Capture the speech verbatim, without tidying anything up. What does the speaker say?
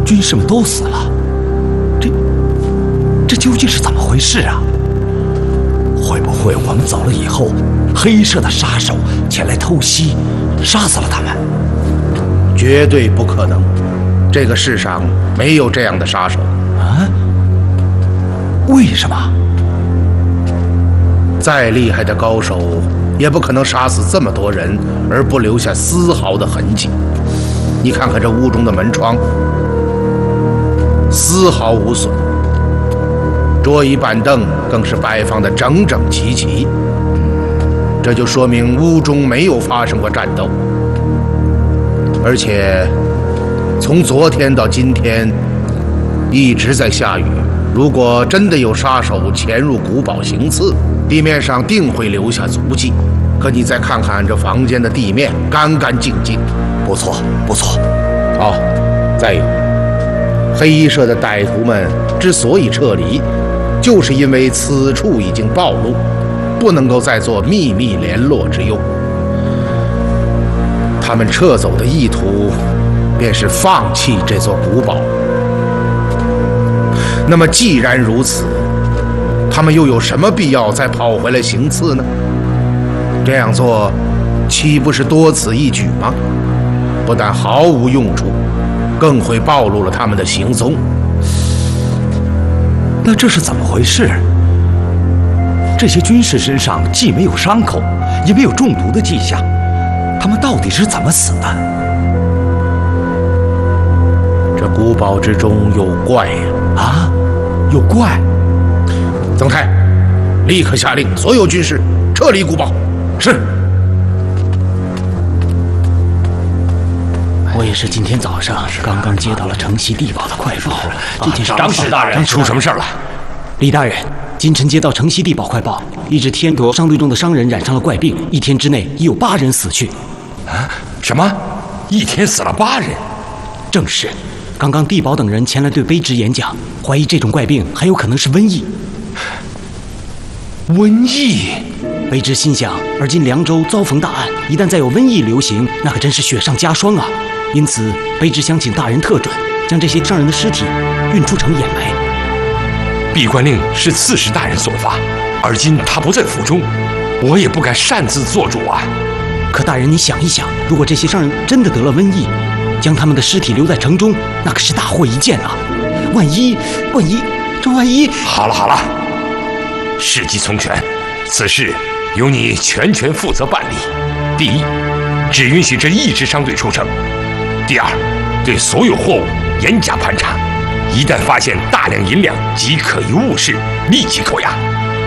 军士们都死了，这这究竟是怎么回事啊？会不会我们走了以后，黑衣社的杀手前来偷袭，杀死了他们？ 绝对不可能，这个世上没有这样的杀手啊！为什么？ 再厉害的高手也不可能杀死这么多人而不留下丝毫的痕迹。你看看这屋中的门窗，丝毫无损，桌椅板凳更是摆放得整整齐齐，这就说明屋中没有发生过战斗。而且从昨天到今天一直在下雨，如果真的有杀手潜入古堡行刺，地面上定会留下足迹。可你再看看这房间的地面，干干净净， 不错不错。 哦，再有，黑衣社的歹徒们之所以撤离，就是因为此处已经暴露，不能够再做秘密联络之用。他们撤走的意图便是放弃这座古堡。那么既然如此，他们又有什么必要再跑回来行刺呢？这样做岂不是多此一举吗？不但毫无用处，更会暴露了他们的行踪。 那这是怎么回事？这些军士身上既没有伤口，也没有中毒的迹象，他们到底是怎么死的？ 这古堡之中有怪呀！ 啊，有怪！ 曾泰，立刻下令所有军士撤离古堡。是。 我也是今天早上刚刚接到了城西地堡的快报，这件事。 长史大人，出什么事了？ 李大人，今晨接到城西地堡快报，一支天夺商队中的商人染上了怪病，一天之内已有八人死去。 啊？什么？一天死了八人？ 正是。刚刚地保等人前来对卑职演讲，怀疑这种怪病还有可能是瘟疫。 瘟疫？ 卑职心想，而今凉州遭逢大案，一旦再有瘟疫流行，那可真是雪上加霜啊！因此，卑职想请大人特准，将这些商人的尸体运出城掩埋。 闭关令是刺史大人所发，而今他不在府中，我也不敢擅自做主啊。 可大人，你想一想，如果这些商人真的得了瘟疫，将他们的尸体留在城中，那可是大祸一件啊！万一，万一，这万一…… 好了好了，事急从权，此事由你全权负责办理。第一，只允许这一支商队出城；第二，对所有货物严加盘查，一旦发现大量银两及可疑物事，立即扣押。